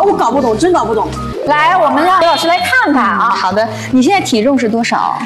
我搞不懂，真搞不懂。 来，我们让刘老师来看看啊。 好的，你现在体重是多少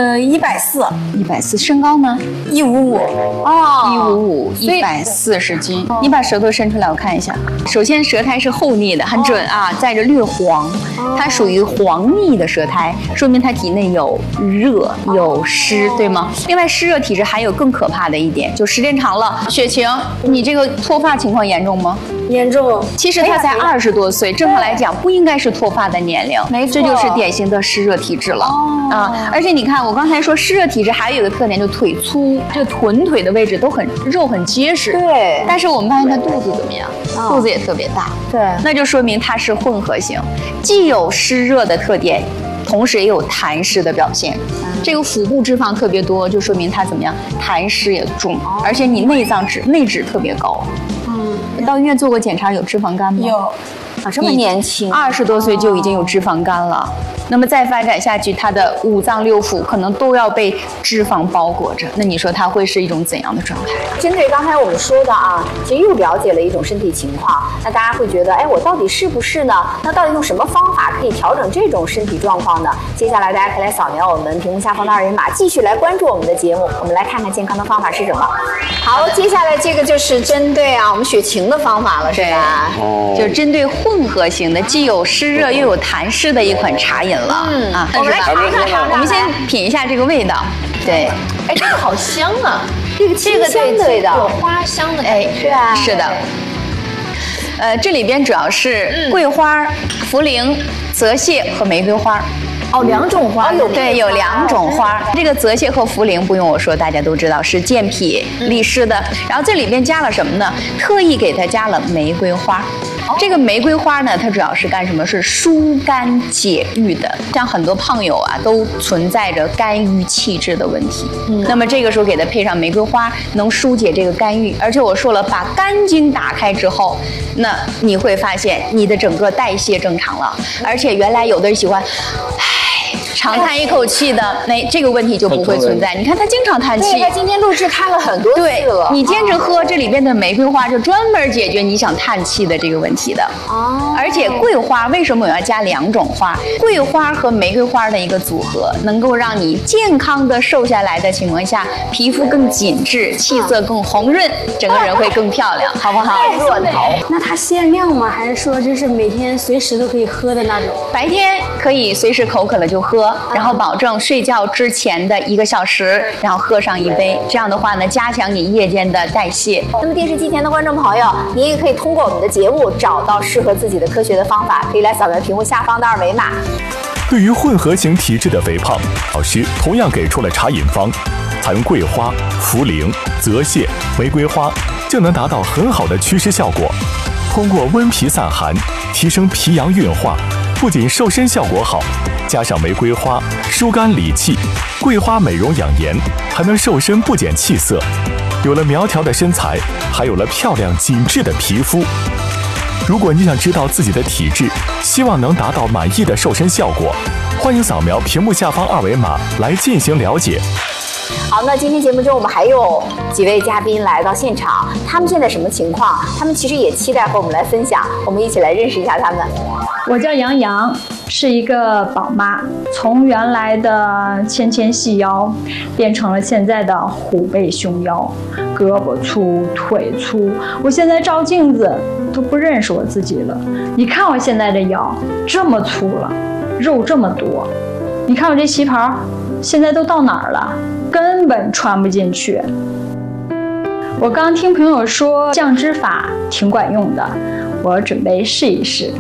140， 身高呢 155。 哦，155，140斤。你把舌头伸出来，我看一下。首先，舌苔是厚腻的，很准啊，带着略黄，它属于黄腻的舌苔，说明它体内有热有湿，对吗？另外，湿热体质还有更可怕的一点，就时间长了，雪晴，你这个脱发情况严重吗？ 严重。 其实他才20多岁，正常来讲不应该是脱发的年龄， 没错， 这就是典型的湿热体质了。而且你看，我刚才说湿热体质还有一个特点，就腿粗，这臀腿的位置都很肉很结实。 对。 但是我们发现他肚子怎么样？肚子也特别大。 对。 那就说明他是混合型，既有湿热的特点，同时也有痰湿的表现。这个腹部脂肪特别多，就说明他怎么样？痰湿也重，而且你内脂特别高。到医院做过检查，有脂肪肝吗？ 有。 啊，这么年轻 ，20多岁就已经有脂肪肝了。那么再发展下去，他的五脏六腑可能都要被脂肪包裹着。那你说他会是一种怎样的状态？ 针对刚才我们说的啊，其实又了解了一种身体情况。那大家会觉得，哎，我到底是不是呢？那到底用什么方法可以调整这种身体状况呢？接下来大家可以来扫描我们屏幕下方的2维码，继续来关注我们的节目。我们来看看健康的方法是什么。好，接下来这个就是针对我们雪晴的方法了，是吧？ 就是针对混合型的，既有湿热又有痰湿的一款茶饮了。 我们来尝尝。 我们先品一下这个味道。对， 哎，这个好香啊！ 这个清香的味道， 有花香的感觉。 是吧？ 是的。这里边主要是桂花、茯苓、泽泻和玫瑰花。 哦，2种花。 对，有2种花。这个泽泻和茯苓不用我说，大家都知道是健脾利湿的。然后这里边加了什么呢？特意给它加了玫瑰花。这个玫瑰花呢，它主要是干什么？是疏肝解郁的。像很多胖友啊，都存在着肝郁气滞的问题。那么这个时候给它配上玫瑰花，能疏解这个肝郁。而且我说了，把肝经打开之后，那你会发现你的整个代谢正常了。而且原来有的人喜欢，长叹一口气的，这个问题就不会存在。你看他经常叹气， 他今天录制看了很多次了。 你坚持喝这里边的玫瑰花，就专门解决你想叹气的这个问题的。而且桂花为什么我要加2种花？桂花和玫瑰花的一个组合，能够让你健康的瘦下来的情况下，皮肤更紧致，气色更红润，整个人会更漂亮，好不好？ 热头。 那它限量吗？还是说就是每天随时都可以喝的那种？ 白天可以随时口渴了就喝，然后保证睡觉之前的1个小时，然后喝上1杯。这样的话呢，加强你夜间的代谢。 那么电视机前的观众朋友，您也可以通过我们的节目找到适合自己的科学的方法，可以来扫描屏幕下方的2维码。 对于混合型体质的肥胖，老师同样给出了茶饮方，含桂花、茯苓、泽泻、玫瑰花，就能达到很好的祛湿效果。通过温脾散寒，提升脾阳运化，不仅瘦身效果好，加上玫瑰花疏肝理气，桂花美容养颜，还能瘦身不减气色。有了苗条的身材，还有了漂亮紧致的皮肤。如果你想知道自己的体质，希望能达到满意的瘦身效果，欢迎扫描屏幕下方2维码来进行了解。 好，那今天节目中我们还有几位嘉宾来到现场，他们现在什么情况？他们其实也期待和我们来分享，我们一起来认识一下他们。 我叫杨洋，是一个宝妈，从原来的纤细腰变成了现在的虎背熊腰，胳膊粗腿粗，我现在照镜子都不认识我自己了。你看我现在的腰这么粗了，肉这么多，你看我这旗袍现在都到哪儿了，根本穿不进去。我刚听朋友说降脂法挺管用的，我准备试一试。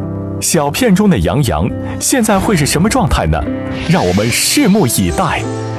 小片中的杨洋现在会是什么状态呢？让我们拭目以待。